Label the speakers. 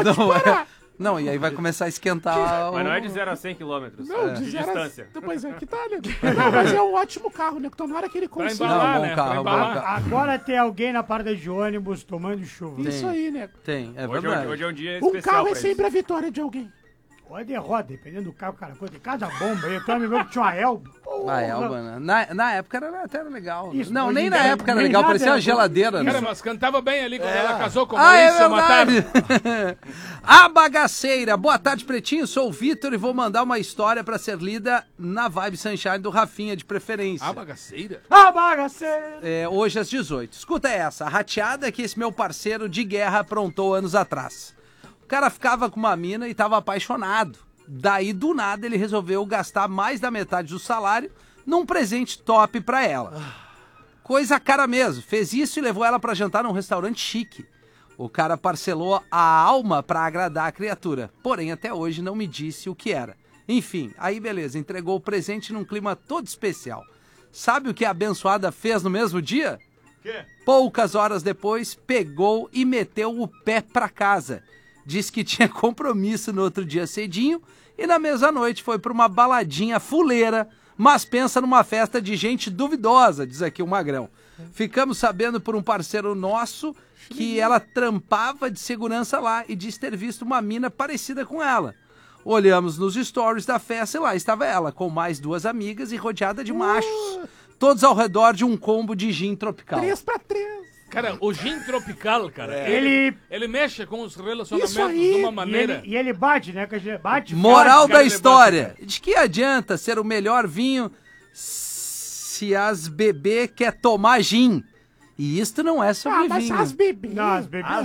Speaker 1: Pode parar.
Speaker 2: Não, e aí vai começar a esquentar.
Speaker 3: Mas não é de 0 a 100 quilômetros.
Speaker 1: Não,
Speaker 3: de distância.
Speaker 1: Pois é, que tá, né? Não, mas é um ótimo carro, né? Então na hora que ele
Speaker 3: Pra
Speaker 1: consegue.
Speaker 3: embalar,
Speaker 2: Não, bom
Speaker 3: né?
Speaker 2: carro,
Speaker 3: Pra
Speaker 2: bom
Speaker 3: embalar.
Speaker 2: carro.
Speaker 4: Agora tem alguém na parada de ônibus tomando chuva.
Speaker 1: Isso aí, né?
Speaker 2: Tem, é
Speaker 3: Hoje,
Speaker 2: verdade.
Speaker 3: hoje é um dia
Speaker 1: Um
Speaker 3: especial
Speaker 1: carro é
Speaker 3: pra isso.
Speaker 1: sempre a vitória de alguém.
Speaker 4: Ou a derrota, dependendo do carro, cara. Tem cada bomba aí. Tem um amigo meu que tinha uma Elba.
Speaker 2: A Elba, né? Na época até era legal.
Speaker 4: Isso,
Speaker 2: não,
Speaker 4: hoje
Speaker 2: nem
Speaker 4: em
Speaker 2: na
Speaker 4: dia,
Speaker 2: época era
Speaker 4: nem
Speaker 2: legal,
Speaker 4: nada
Speaker 2: parecia uma
Speaker 4: era-
Speaker 2: geladeira, né?
Speaker 5: Cara, mas cantava bem ali quando ela casou com o
Speaker 2: Ah, é
Speaker 5: Maurício Matar.
Speaker 2: verdade. A Bagaceira. Boa tarde, Pretinho. Sou o Vitor e vou mandar uma história pra ser lida na Vibe Sunshine do Rafinha, de preferência.
Speaker 5: A bagaceira?
Speaker 4: A bagaceira!
Speaker 2: Hoje às 18. Escuta essa. A rateada que esse meu parceiro de guerra aprontou anos atrás. O cara ficava com uma mina e tava apaixonado. Daí, do nada, ele resolveu gastar mais da metade do salário num presente top pra ela. Coisa cara mesmo. Fez isso e levou ela pra jantar num restaurante chique. O cara parcelou a alma pra agradar a criatura. Porém, até hoje não me disse o que era. Enfim, aí beleza, entregou o presente num clima todo especial. Sabe o que a abençoada fez no mesmo dia?
Speaker 5: Quê?
Speaker 2: Poucas horas depois, pegou e meteu o pé pra casa. Disse que tinha compromisso no outro dia cedinho e na mesma noite foi pra uma baladinha fuleira, mas pensa numa festa de gente duvidosa, diz aqui o Magrão. Ficamos sabendo por um parceiro nosso que ela trampava de segurança lá e disse ter visto uma mina parecida com ela. Olhamos nos stories da festa e lá estava ela, com mais 2 amigas e rodeada de machos, todos ao redor de um combo de gin tropical.
Speaker 1: 3x3.
Speaker 5: Cara, o gin tropical, cara,
Speaker 4: Ele-
Speaker 5: ele mexe com os relacionamentos
Speaker 1: Isso aí.
Speaker 5: de uma
Speaker 4: E
Speaker 5: maneira...
Speaker 4: ele bate, né? Bate
Speaker 2: Moral
Speaker 4: forte.
Speaker 2: da
Speaker 5: cara,
Speaker 2: história, de que adianta ser o melhor vinho se as bebê quer tomar gin? E isto não é sobre
Speaker 1: Ah, mas
Speaker 2: vinho.
Speaker 1: as bebês.
Speaker 4: Não, as bebidas